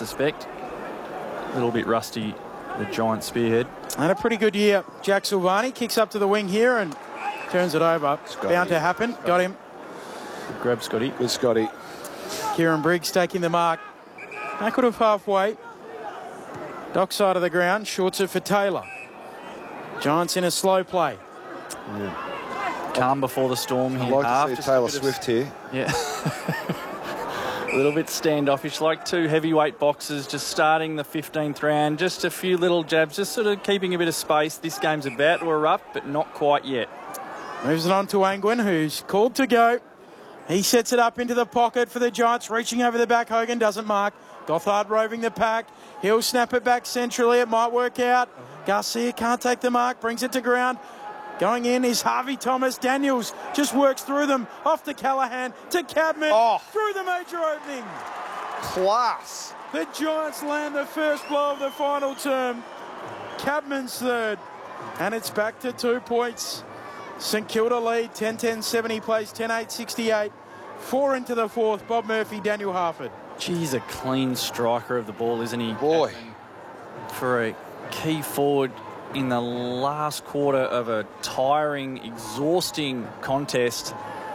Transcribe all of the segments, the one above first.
suspect. A little bit rusty, the Giant spearhead. And a pretty good year. Jack Silvani kicks up to the wing here and turns it over. Bound to happen. Got him. Good grab, Scotty. Good Scotty. Kieran Briggs taking the mark. That could have halfway. Dock side of the ground. Shorts it for Taylor. Giants in a slow play. Yeah. Calm before the storm here. I'd like to see Taylor Swift here. Yeah. A little bit standoffish, like two heavyweight boxers just starting the 15th round. Just a few little jabs, just sort of keeping a bit of space. This game's about to erupt, but not quite yet. Moves it on to Angwin, who's called to go. He sets it up into the pocket for the Giants, reaching over the back. Hogan doesn't mark. Gothard roving the pack. He'll snap it back centrally. It might work out. Garcia can't take the mark, brings it to ground. Going in is Harvey Thomas. Daniels just works through them. Off to Callahan, to Cadman, through the major opening. Class. The Giants land the first blow of the final term. Cadman's third. And it's back to 2 points. St Kilda lead, 10-10-70 plays, 10-8-68. 4 into the fourth. Bob Murphy, Daniel Harford. Geez, a clean striker of the ball, isn't he? Boy. For a key forward in the last quarter of a tiring, exhausting contest,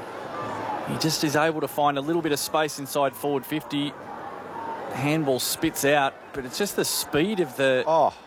he just is able to find a little bit of space inside forward 50. Handball spits out, but it's just the speed of the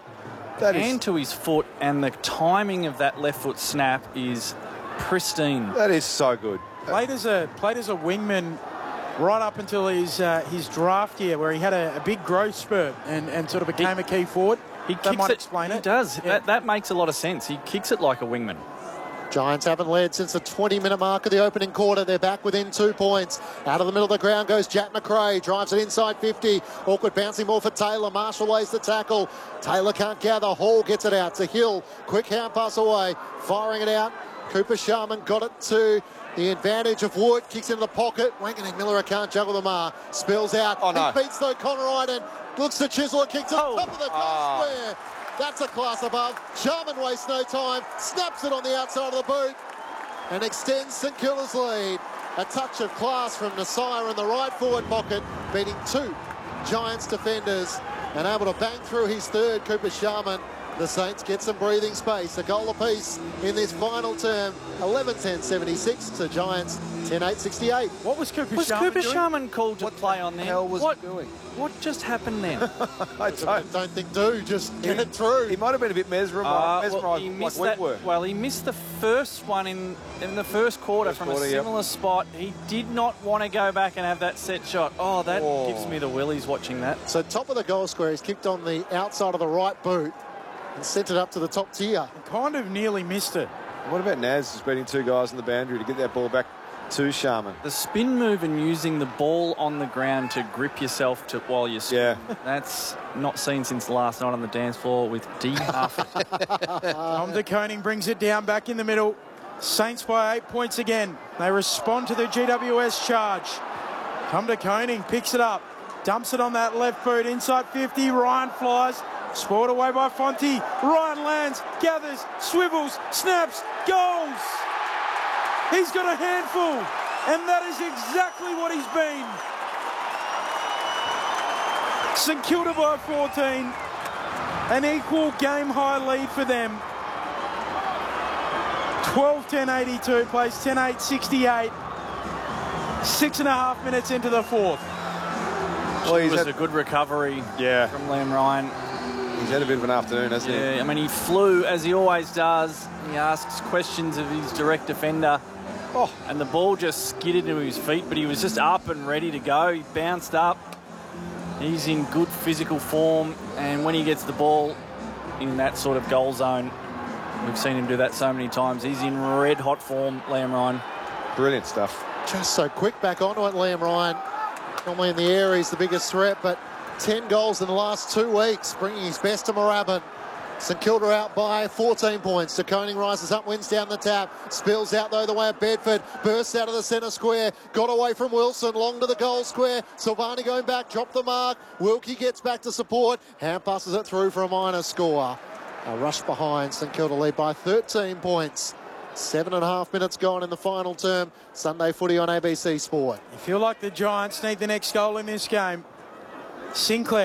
hand to his foot and the timing of that left foot snap is pristine. That is so good. Played as a wingman right up until his draft year, where he had a big growth spurt and sort of became a key forward. He kicks it. He does. Yeah. That makes a lot of sense. He kicks it like a wingman. Giants haven't led since the 20-minute mark of the opening quarter. They're back within 2 points. Out of the middle of the ground goes Jack McRae. Drives it inside 50. Awkward bouncing ball for Taylor. Marshall lays the tackle. Taylor can't gather. Hall gets it out to Hill. Quick hand pass away. Firing it out. Cooper Sharman got it to the advantage of Wood. Kicks into the pocket. Wangan Miller can't juggle the mark. Spills out. He beats though Connor Iden. Looks to chisel. It kicks to the top of the goal square. That's a class above. Sharman wastes no time. Snaps it on the outside of the boot and extends St Kilda's lead. A touch of class from Nasir in the right forward pocket, beating 2 Giants defenders and able to bang through his third. Cooper Sharman. The Saints get some breathing space. A goal apiece in this final term. 11-10-76 to Giants 10-8-68. What was Cooper Was Sharman Cooper doing? Sharman called to play on there? What the hell was he doing? What just happened then? I don't think just get it through. He might have been a bit mesmerised he missed like Wentworth. Well, he missed the first one in the first quarter from a similar spot. He did not want to go back and have that set shot. Oh, that gives me the willies watching that. So top of the goal square, he's kicked on the outside of the right boot and sent it up to the top tier. Kind of nearly missed it. What about Naz just beating 2 guys in the boundary to get that ball back to Sharman? The spin move and using the ball on the ground to grip yourself while you're spinning. Yeah. That's not seen since last night on the dance floor with D. Harford. Tom de Koning brings it down back in the middle. Saints by 8 points again. They respond to the GWS charge. Tom de Koning picks it up. Dumps it on that left boot. Inside 50. Ryan flies. Spoiled away by Fonte. Ryan lands, gathers, swivels, snaps, goals. He's got a handful, and that is exactly what he's been. St Kilda by 14. An equal game-high lead for them. 12-10-82, plays 10-8-68. 6.5 minutes into the fourth. Well, it was a good recovery from Liam Ryan. He's had a bit of an afternoon, hasn't he? Yeah, I mean, he flew, as he always does. He asks questions of his direct defender. And the ball just skidded to his feet, but he was just up and ready to go. He bounced up. He's in good physical form, and when he gets the ball in that sort of goal zone, we've seen him do that so many times. He's in red-hot form, Liam Ryan. Brilliant stuff. Just so quick back onto it, Liam Ryan. Normally in the air, he's the biggest threat, but 10 goals in the last 2 weeks, bringing his best to Moorabbin. St Kilda out by 14 points. De Koning rises up, wins down the tap. Spills out, though, the way of Bedford. Bursts out of the centre square. Got away from Wilson. Long to the goal square. Silvani going back. Dropped the mark. Wilkie gets back to support. Hand passes it through for a minor score. A rush behind. St Kilda lead by 13 points. 7.5 minutes gone in the final term. Sunday footy on ABC Sport. You feel like the Giants need the next goal in this game. Sinclair.